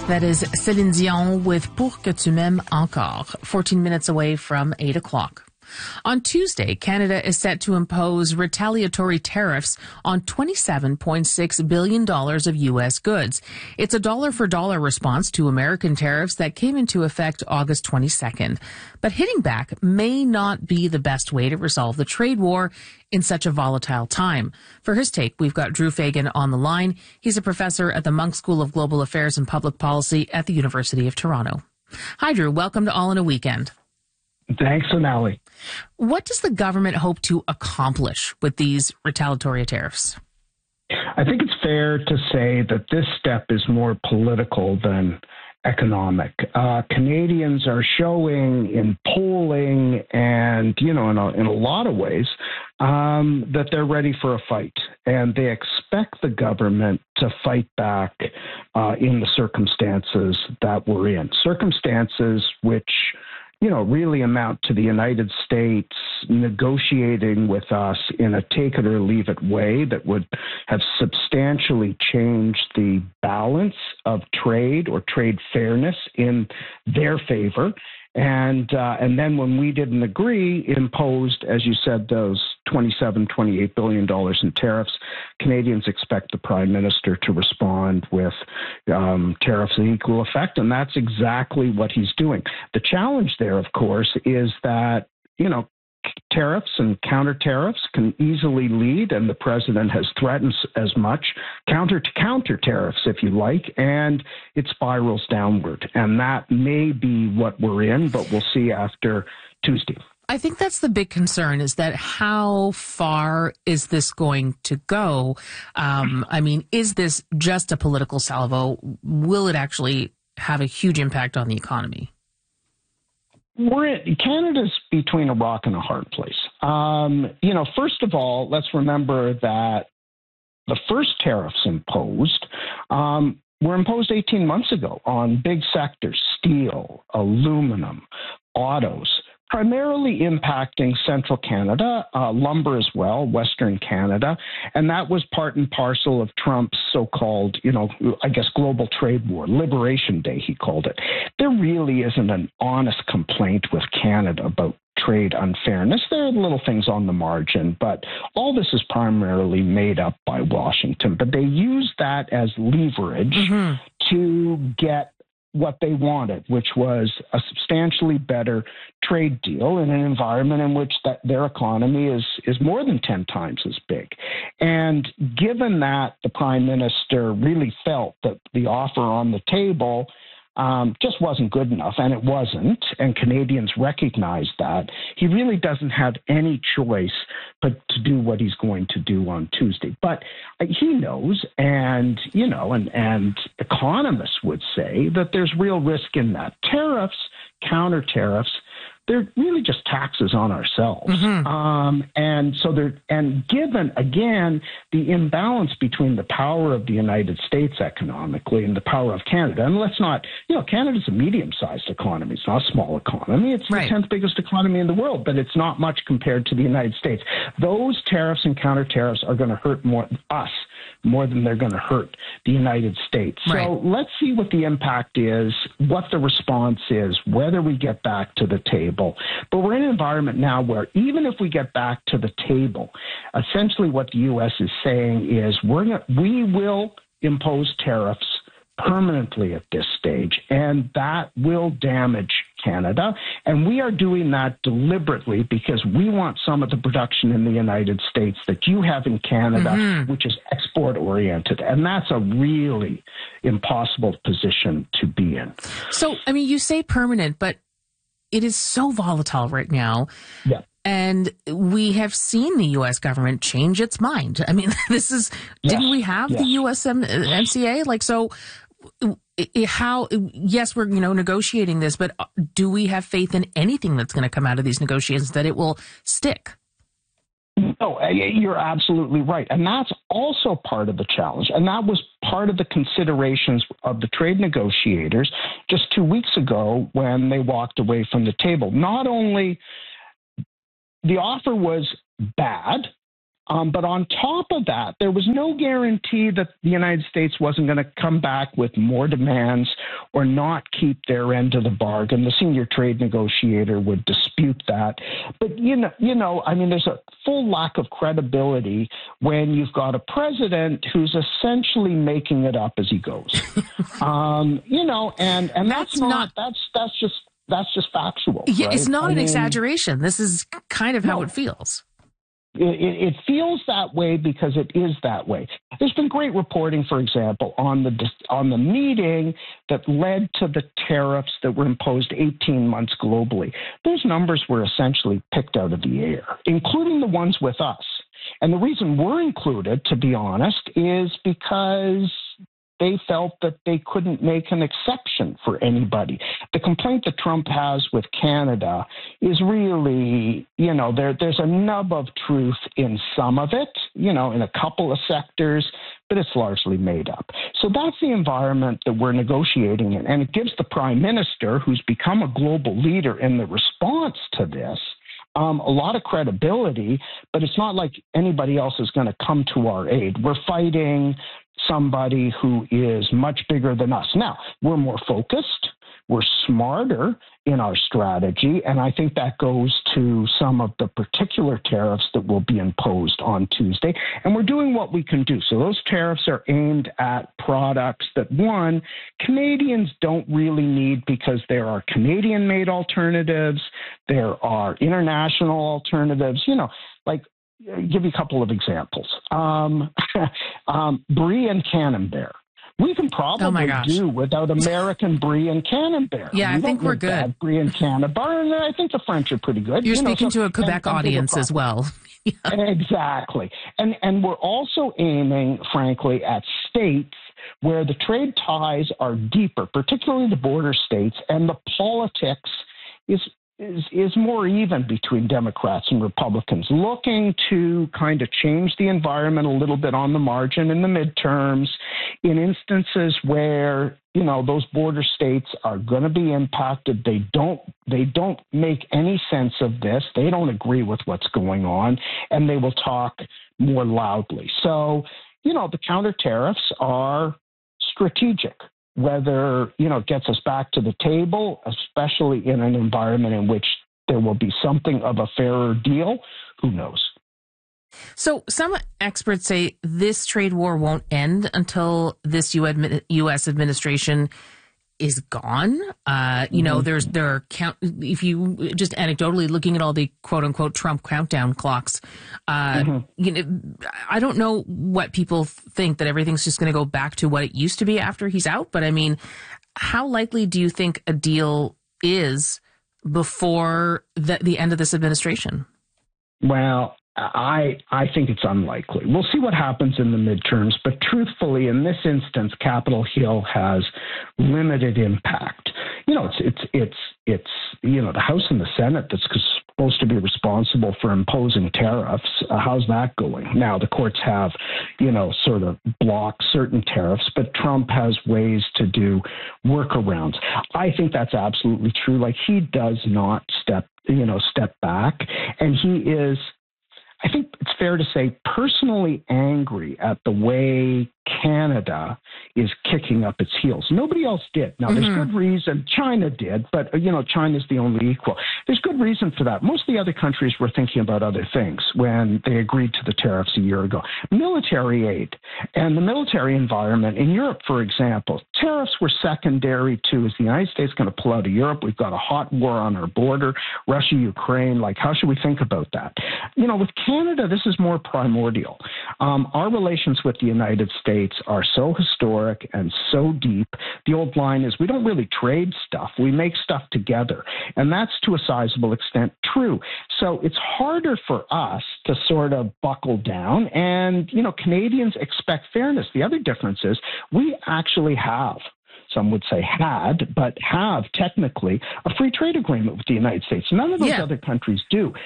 That is Céline Dion with Pour que tu m'aimes encore, 14 minutes away from 8 o'clock. On Tuesday, Canada is set to impose retaliatory tariffs on $27.6 billion of U.S. goods. It's a dollar-for-dollar response to American tariffs that came into effect August 22nd. But hitting back may not be the best way to resolve the trade war in such a volatile time. For his take, we've got Drew Fagan on the line. He's a professor at the Munk School of Global Affairs and Public Policy at the University of Toronto. Hi, Drew. Welcome to All in a Weekend. Thanks, Sonali. What does the government hope to accomplish with these retaliatory tariffs? I think it's fair to say that this step is more political than economic. Canadians are showing in polling and, in a lot of ways, that they're ready for a fight. And they expect the government to fight back in the circumstances that we're in. Circumstances which really amount to the United States negotiating with us in a take it or leave it way that would have substantially changed the balance of trade or trade fairness in their favor. And then when we didn't agree, imposed, as you said, those $28 billion in tariffs. Canadians expect the Prime Minister to respond with tariffs of equal effect, and that's exactly what he's doing. The challenge there, of course, is that, tariffs and counter tariffs can easily lead, and the president has threatened as much, counter to counter tariffs, if you like, and it spirals downward. And that may be what we're in, but we'll see after Tuesday. I think that's the big concern, is that how far is this going to go? Is this just a political salvo? Will it actually have a huge impact on the economy? Canada's between a rock and a hard place. First of all, let's remember that the first tariffs imposed were imposed 18 months ago on big sectors, steel, aluminum, autos, primarily impacting central Canada, lumber as well, Western Canada. And that was part and parcel of Trump's so-called, global trade war, Liberation Day, he called it. There really isn't an honest complaint with Canada about trade unfairness. There are little things on the margin, but all this is primarily made up by Washington. But they use that as leverage to get what they wanted, which was a substantially better trade deal in an environment in which their economy is more than 10 times as big. And given that the Prime Minister really felt that the offer on the table just wasn't good enough, and it wasn't, and Canadians recognize that, he really doesn't have any choice but to do what he's going to do on Tuesday. But he knows, and economists would say that there's real risk in that. Tariffs, counter tariffs, they're really just taxes on ourselves. And given, again, the imbalance between the power of the United States economically and the power of Canada, and let's not, Canada's a medium-sized economy. It's not a small economy. It's the 10th biggest economy in the world, but it's not much compared to the United States. Those tariffs and counter tariffs are going to hurt more than they're going to hurt the United States. Right. So let's see what the impact is, what the response is, whether we get back to the table. But we're in an environment now where even if we get back to the table, essentially what the U.S. is saying is we will impose tariffs permanently at this stage, and that will damage Canada. And we are doing that deliberately because we want some of the production in the United States that you have in Canada, which is export-oriented. And that's a really impossible position to be in. So, you say permanent, but it is so volatile right now. Yeah. And we have seen the U.S. government change its mind. Didn't we have the USMCA? Yes, we're, negotiating this, but do we have faith in anything that's going to come out of these negotiations that it will stick? No, you're absolutely right. And that's also part of the challenge. And that was part of the considerations of the trade negotiators just 2 weeks ago when they walked away from the table. Not only the offer was bad, But on top of that, there was no guarantee that the United States wasn't going to come back with more demands or not keep their end of the bargain. The senior trade negotiator would dispute that. But, there's a full lack of credibility when you've got a president who's essentially making it up as he goes. And that's just factual. Yeah, right? it's not an exaggeration. This is kind of how it feels. It feels that way because it is that way. There's been great reporting, for example, on the meeting that led to the tariffs that were imposed 18 months globally. Those numbers were essentially picked out of the air, including the ones with us. And the reason we're included, to be honest, is because they felt that they couldn't make an exception for anybody. The complaint that Trump has with Canada is really, there's a nub of truth in some of it, in a couple of sectors, but it's largely made up. So that's the environment that we're negotiating in. And it gives the prime minister, who's become a global leader in the response to this, a lot of credibility, but it's not like anybody else is going to come to our aid. We're fighting somebody who is much bigger than us. Now, we're more focused, we're smarter in our strategy, and I think that goes to some of the particular tariffs that will be imposed on Tuesday, and we're doing what we can do. So those tariffs are aimed at products that, one, Canadians don't really need because there are Canadian-made alternatives, there are international alternatives, give you a couple of examples. Brie and Camembert. We can probably do without American Brie and Camembert. Yeah, I think we're good. Brie and Camembert, and I think the French are pretty good. You're speaking to a Quebec audience as well. Exactly. And we're also aiming, frankly, at states where the trade ties are deeper, particularly the border states, and the politics is more even between Democrats and Republicans, looking to kind of change the environment a little bit on the margin in the midterms in instances where, those border states are going to be impacted. They don't make any sense of this. They don't agree with what's going on, and they will talk more loudly. So, the counter tariffs are strategic. Whether, it gets us back to the table, especially in an environment in which there will be something of a fairer deal, who knows? So some experts say this trade war won't end until this U.S. administration is gone. If you just anecdotally looking at all the quote unquote Trump countdown clocks, I don't know what people think, that everything's just going to go back to what it used to be after he's out. But I mean, how likely do you think a deal is before the end of this administration? Well, I think it's unlikely. We'll see what happens in the midterms, but truthfully, in this instance, Capitol Hill has limited impact. It's the House and the Senate that's supposed to be responsible for imposing tariffs. How's that going? Now, the courts have, sort of blocked certain tariffs, but Trump has ways to do workarounds. I think that's absolutely true. Like, he does not step back, and he is, I think it's fair to say, personally angry at the way Canada is kicking up its heels. Nobody else did. Now, there's good reason. China did, but, China's the only equal. There's good reason for that. Most of the other countries were thinking about other things when they agreed to the tariffs a year ago. Military aid and the military environment in Europe, for example, tariffs were secondary to, is the United States going to pull out of Europe? We've got a hot war on our border, Russia, Ukraine. Like, how should we think about that? With Canada, this is more primordial. Our relations with the United States are so historic and so deep. The old line is, we don't really trade stuff. We make stuff together. And that's to a sizable extent true. So it's harder for us to sort of buckle down. And, Canadians expect fairness. The other difference is we actually have, some would say had, but have technically a free trade agreement with the United States. None of those other countries do.